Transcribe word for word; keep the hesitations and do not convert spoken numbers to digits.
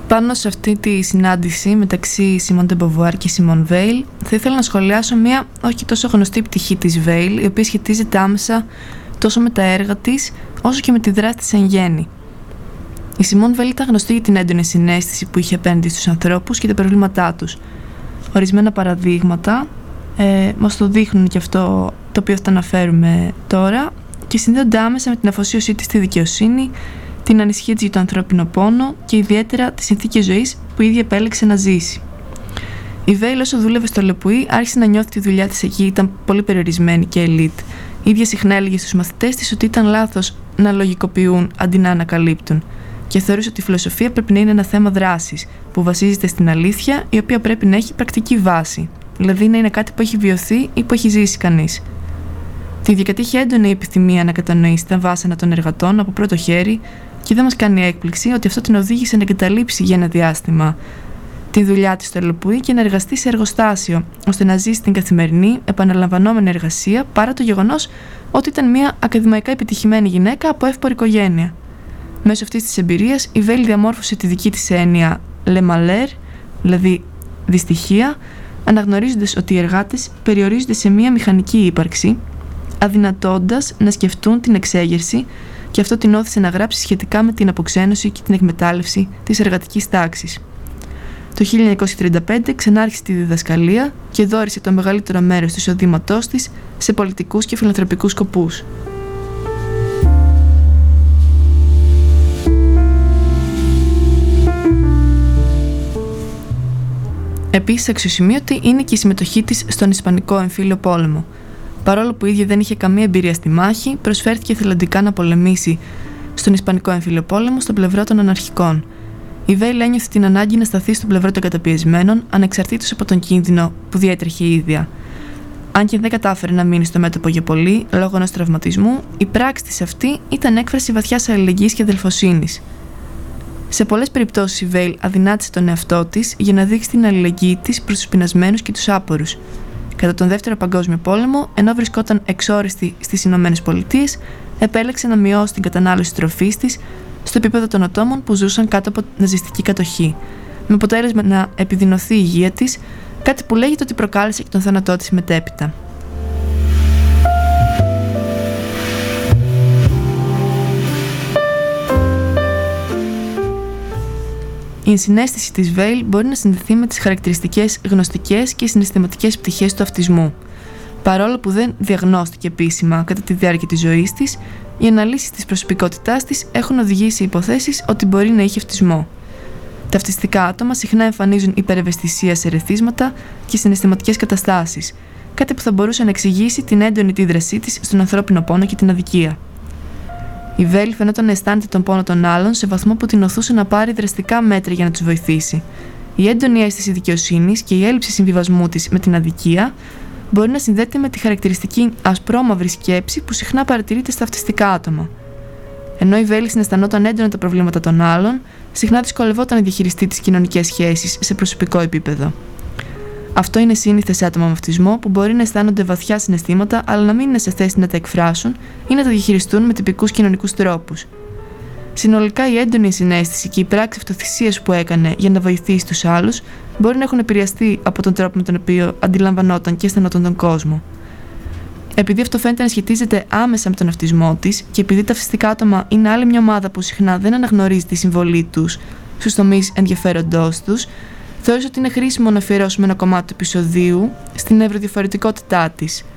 Πάνω σε αυτή τη συνάντηση μεταξύ Σιμών ντε Μποβουάρ και Σιμών Βέιλ, θα ήθελα να σχολιάσω μια όχι τόσο γνωστή πτυχή της Βέιλ, η οποία σχετίζεται άμεσα τόσο με τα έργα της, όσο και με τη δράση της εν γέννη. Η Σιμών Βέιλ ήταν γνωστή για την έντονη συναίσθηση που είχε απέναντι στους ανθρώπους και τα προβλήματά τους. Ορισμένα παραδείγματα ε, μας το δείχνουν και αυτό το οποίο θα αναφέρουμε τώρα και συνδέονται άμεσα με την αφοσίωσή της στη δικαιοσύνη, την ανησυχία της για το ανθρώπινο πόνο και ιδιαίτερα τις συνθήκες ζωής που η ίδια επέλεξε να ζήσει. Η Βέιλ, όσο δούλευε στο Λεπουί, άρχισε να νιώθει ότι η δουλειά της εκεί ήταν πολύ περιορισμένη και ελίτ. Η ίδια συχνά έλεγε στους μαθητές της ότι ήταν λάθος να λογικοποιούν αντί να ανακαλύπτουν και θεωρούσε ότι η φιλοσοφία πρέπει να είναι ένα θέμα δράσης που βασίζεται στην αλήθεια, η οποία πρέπει να έχει πρακτική βάση, δηλαδή να είναι κάτι που έχει βιωθεί ή που έχει ζήσει κανείς. Τη διακατήχε έντονη η επιθυμία να κατανοήσει τα βάσανα των εργατών από πρώτο χέρι και δεν μας κάνει έκπληξη ότι αυτό την οδήγησε να εγκαταλείψει για ένα διάστημα τη δουλειά της στο Λεπουί και να εργαστεί σε εργοστάσιο, ώστε να ζήσει την καθημερινή, επαναλαμβανόμενη εργασία παρά το γεγονός ότι ήταν μια ακαδημαϊκά επιτυχημένη γυναίκα από εύπορη οικογένεια. Μέσω αυτής της εμπειρίας, η Βέιλ διαμόρφωσε τη δική της έννοια le malheur, δηλαδή δυστυχία, αναγνωρίζοντας ότι οι εργάτες περιορίζονται σε μια μηχανική ύπαρξη, αδυνατώντας να σκεφτούν την εξέγερση, και αυτό την όθησε να γράψει σχετικά με την αποξένωση και την εκμετάλλευση της εργατικής τάξης. Το χίλια εννιακόσια τριάντα πέντε ξανάρχισε τη διδασκαλία και δώρισε το μεγαλύτερο μέρος του εισοδήματός της σε πολιτικούς και φιλανθρωπικούς σκοπούς. Επίσης, αξιοσημείωτη είναι και η συμμετοχή της στον Ισπανικό Εμφύλιο Πόλεμο. Παρόλο που η ίδια δεν είχε καμία εμπειρία στη μάχη, προσφέρθηκε εθελοντικά να πολεμήσει στον Ισπανικό Εμφύλιο Πόλεμο στο πλευρό των αναρχικών. Η Βέιλ ένιωθε την ανάγκη να σταθεί στο πλευρό των καταπιεσμένων, ανεξαρτήτως από τον κίνδυνο που διέτρεχε η ίδια. Αν και δεν κατάφερε να μείνει στο μέτωπο για πολύ, λόγω ενός τραυματισμού, η πράξη της αυτή ήταν έκφραση βαθιάς αλληλεγγύης και αδελφοσύνης. Σε πολλές περιπτώσεις η Βέιλ αδυνάτησε τον εαυτό της για να δείξει την αλληλεγγύη της προς τους πεινασμένους και τους άπορους. Κατά τον Δεύτερο Παγκόσμιο Πόλεμο, ενώ βρισκόταν εξόριστη στις Ηνωμένες Πολιτείες, επέλεξε να μειώσει την κατανάλωση τροφής της στο επίπεδο των ατόμων που ζούσαν κάτω από ναζιστική κατοχή, με αποτέλεσμα να επιδεινωθεί η υγεία της, κάτι που λέγεται ότι προκάλεσε και τον θάνατό της μετέπειτα. Η ενσυναίσθηση της Βέιλ μπορεί να συνδεθεί με τις χαρακτηριστικές γνωστικές και συναισθηματικές πτυχές του αυτισμού. Παρόλο που δεν διαγνώστηκε επίσημα κατά τη διάρκεια της ζωής της, οι αναλύσεις της προσωπικότητάς της έχουν οδηγήσει σε υποθέσεις ότι μπορεί να είχε αυτισμό. Τα αυτιστικά άτομα συχνά εμφανίζουν υπερευαισθησία σε ερεθίσματα και συναισθηματικές καταστάσεις, κάτι που θα μπορούσε να εξηγήσει την έντονη αντίδρασή της στον ανθρώπινο πόνο και την αδικία. Η Βέιλ φαινόταν να αισθάνεται τον πόνο των άλλων σε βαθμό που την οθούσε να πάρει δραστικά μέτρα για να τους βοηθήσει. Η έντονη αίσθηση δικαιοσύνης και η έλλειψη συμβιβασμού της με την αδικία μπορεί να συνδέεται με τη χαρακτηριστική ασπρόμαυρη σκέψη που συχνά παρατηρείται στα αυτιστικά άτομα. Ενώ η Βέιλ συναισθανόταν έντονα τα προβλήματα των άλλων, συχνά δυσκολευόταν να διαχειριστεί τις κοινωνικές σχέσεις σε προσωπικό επίπεδο. Αυτό είναι σύνηθε σε άτομα με αυτισμό που μπορεί να αισθάνονται βαθιά συναισθήματα, αλλά να μην είναι σε θέση να τα εκφράσουν ή να τα διαχειριστούν με τυπικούς κοινωνικούς τρόπους. Συνολικά, η έντονη συναίσθηση και η πράξη αυτοθυσίας που έκανε για να βοηθήσει τους άλλους μπορεί να έχουν επηρεαστεί από τον τρόπο με τον οποίο αντιλαμβανόταν και αισθανόταν τον κόσμο. Επειδή αυτό φαίνεται να σχετίζεται άμεσα με τον αυτισμό της και επειδή τα αυτιστικά άτομα είναι άλλη μια ομάδα που συχνά δεν αναγνωρίζει τη συμβολή τους στους τομείς ενδιαφέροντός τους, θεώρησε ότι είναι χρήσιμο να αφιερώσουμε ένα κομμάτι του επεισοδίου στην ευρωδιαφορετικότητά της.